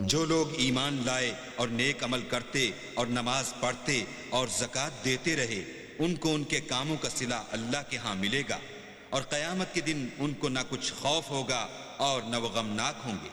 जो लोग ईमान लाए और नेक अमल करते और नमाज पढ़ते और ज़कात देते रहे, उनको उनके कामों का सिला अल्लाह के यहाँ मिलेगा और क़यामत के दिन उनको ना कुछ खौफ होगा और न वो गमनाक होंगे।